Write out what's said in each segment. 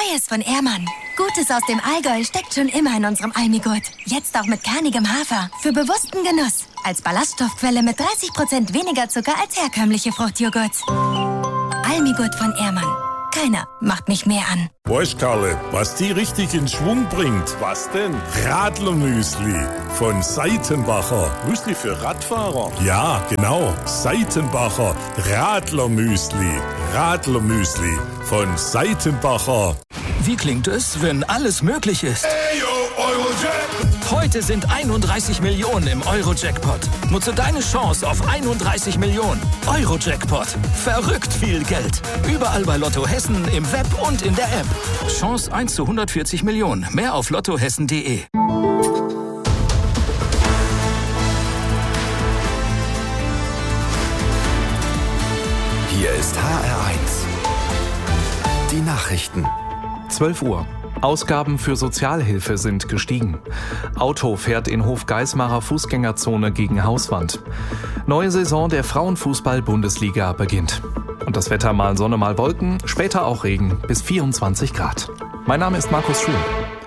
Neues von Ehrmann. Gutes aus dem Allgäu steckt schon immer in unserem Almigurt. Jetzt auch mit kernigem Hafer. Für bewussten Genuss. Als Ballaststoffquelle mit 30% weniger Zucker als herkömmliche Fruchtjoghurt. Almigurt von Ehrmann. Keiner macht mich mehr an. Weißt, Karle, was die richtig in Schwung bringt? Was denn? Radlermüsli von Seitenbacher. Müsli für Radfahrer? Ja, genau. Seitenbacher Radlermüsli. Radlermüsli von Seitenbacher. Wie klingt es, wenn alles möglich ist? Heute sind 31 Millionen im Euro-Jackpot. Nutze deine Chance auf 31 Millionen. Euro-Jackpot. Verrückt viel Geld. Überall bei Lotto Hessen, im Web und in der App. Chance 1 zu 140 Millionen. Mehr auf lottohessen.de. Hier ist HR1. Die Nachrichten. 12 Uhr. Ausgaben für Sozialhilfe sind gestiegen. Auto fährt in Hofgeismarer Fußgängerzone gegen Hauswand. Neue Saison der Frauenfußball-Bundesliga beginnt. Und das Wetter mal Sonne, mal Wolken, später auch Regen bis 24 Grad. Mein Name ist Markus Schuh.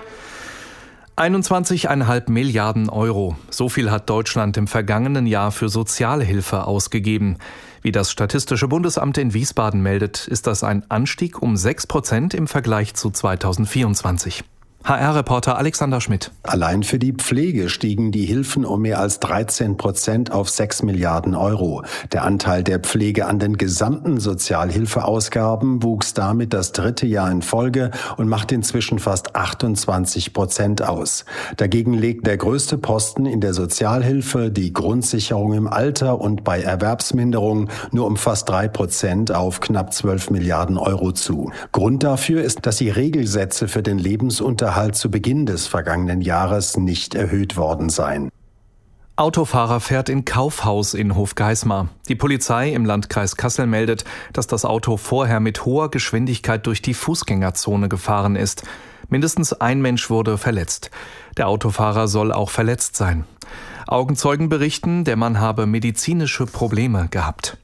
21,5 Milliarden Euro. So viel hat Deutschland im vergangenen Jahr für Sozialhilfe ausgegeben. Wie das Statistische Bundesamt in Wiesbaden meldet, ist das ein Anstieg um 6% im Vergleich zu 2024. HR-Reporter Alexander Schmidt. Allein für die Pflege stiegen die Hilfen um mehr als 13% auf 6 Milliarden Euro. Der Anteil der Pflege an den gesamten Sozialhilfeausgaben wuchs damit das dritte Jahr in Folge und macht inzwischen fast 28% aus. Dagegen legt der größte Posten in der Sozialhilfe, die Grundsicherung im Alter und bei Erwerbsminderung, nur um fast 3% auf knapp 12 Milliarden Euro zu. Grund dafür ist, dass die Regelsätze für den Lebensunterhalt zu Beginn des vergangenen Jahres nicht erhöht worden seien. Autofahrer fährt in Kaufhaus in Hofgeismar. Die Polizei im Landkreis Kassel meldet, dass das Auto vorher mit hoher Geschwindigkeit durch die Fußgängerzone gefahren ist. Mindestens ein Mensch wurde verletzt. Der Autofahrer soll auch verletzt sein. Augenzeugen berichten, der Mann habe medizinische Probleme gehabt.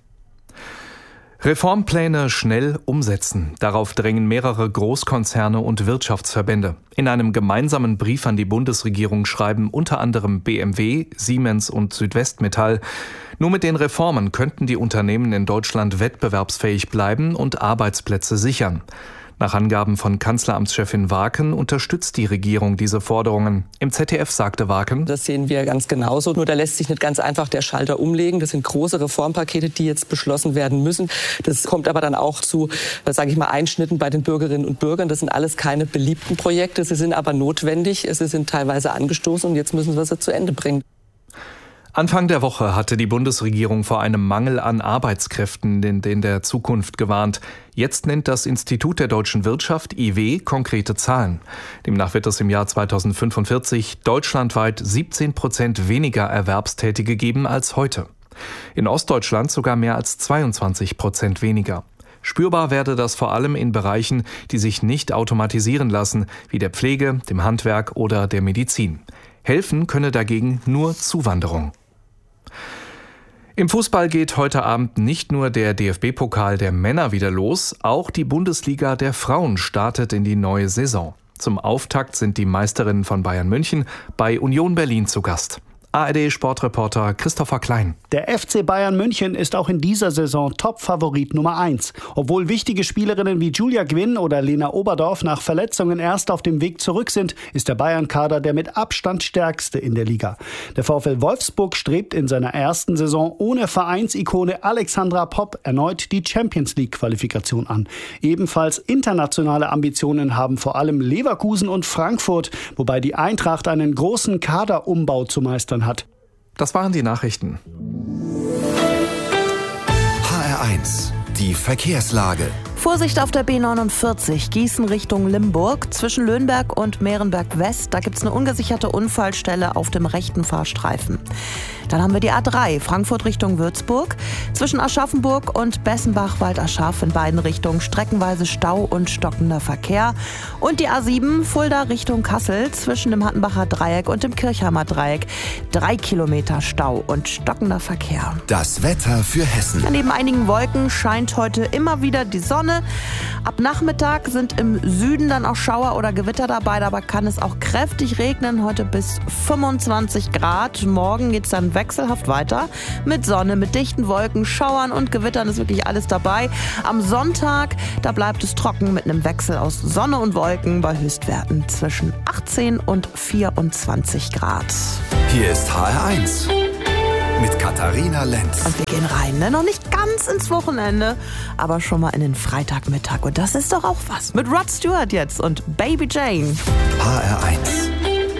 Reformpläne schnell umsetzen. Darauf drängen mehrere Großkonzerne und Wirtschaftsverbände. In einem gemeinsamen Brief an die Bundesregierung schreiben unter anderem BMW, Siemens und Südwestmetall: Nur mit den Reformen könnten die Unternehmen in Deutschland wettbewerbsfähig bleiben und Arbeitsplätze sichern. Nach Angaben von Kanzleramtschefin Waaken unterstützt die Regierung diese Forderungen. Im ZDF sagte Waaken: Das sehen wir ganz genauso. Nur da lässt sich nicht ganz einfach der Schalter umlegen. Das sind große Reformpakete, die jetzt beschlossen werden müssen. Das kommt aber dann auch zu, sage ich mal, Einschnitten bei den Bürgerinnen und Bürgern. Das sind alles keine beliebten Projekte. Sie sind aber notwendig. Sie sind teilweise angestoßen und jetzt müssen wir sie zu Ende bringen. Anfang der Woche hatte die Bundesregierung vor einem Mangel an Arbeitskräften in der Zukunft gewarnt. Jetzt nennt das Institut der deutschen Wirtschaft, IW, konkrete Zahlen. Demnach wird es im Jahr 2045 deutschlandweit 17% weniger Erwerbstätige geben als heute. In Ostdeutschland sogar mehr als 22% weniger. Spürbar werde das vor allem in Bereichen, die sich nicht automatisieren lassen, wie der Pflege, dem Handwerk oder der Medizin. Helfen könne dagegen nur Zuwanderung. Im Fußball geht heute Abend nicht nur der DFB-Pokal der Männer wieder los, auch die Bundesliga der Frauen startet in die neue Saison. Zum Auftakt sind die Meisterinnen von Bayern München bei Union Berlin zu Gast. ARD-Sportreporter Christopher Klein. Der FC Bayern München ist auch in dieser Saison Top-Favorit Nummer 1. Obwohl wichtige Spielerinnen wie Julia Gwynn oder Lena Oberdorf nach Verletzungen erst auf dem Weg zurück sind, ist der Bayern-Kader der mit Abstand stärkste in der Liga. Der VfL Wolfsburg strebt in seiner ersten Saison ohne Vereinsikone Alexandra Popp erneut die Champions-League-Qualifikation an. Ebenfalls internationale Ambitionen haben vor allem Leverkusen und Frankfurt, wobei die Eintracht einen großen Kaderumbau zu meistern hat. Das waren die Nachrichten. HR1, die Verkehrslage. Vorsicht auf der B49 Gießen Richtung Limburg. Zwischen Löhnberg und Mehrenberg West, da gibt es eine ungesicherte Unfallstelle auf dem rechten Fahrstreifen. Dann haben wir die A3, Frankfurt Richtung Würzburg. Zwischen Aschaffenburg und Bessenbach-Waldaschaf in beiden Richtungen streckenweise Stau und stockender Verkehr. Und die A7, Fulda Richtung Kassel, zwischen dem Hattenbacher Dreieck und dem Kirchheimer Dreieck. 3 Kilometer Stau und stockender Verkehr. Das Wetter für Hessen. Neben einigen Wolken scheint heute immer wieder die Sonne. Ab Nachmittag sind im Süden dann auch Schauer oder Gewitter dabei. Dabei kann es auch kräftig regnen. Heute bis 25 Grad. Morgen geht es dann wechselhaft weiter. Mit Sonne, mit dichten Wolken, Schauern und Gewittern ist wirklich alles dabei. Am Sonntag, da bleibt es trocken mit einem Wechsel aus Sonne und Wolken bei Höchstwerten zwischen 18 und 24 Grad. Hier ist HR1 mit Katharina Lenz. Und wir gehen rein, ne? Noch nicht ganz ins Wochenende, aber schon mal in den Freitagmittag. Und das ist doch auch was. Mit Rod Stewart jetzt und Baby Jane. HR1.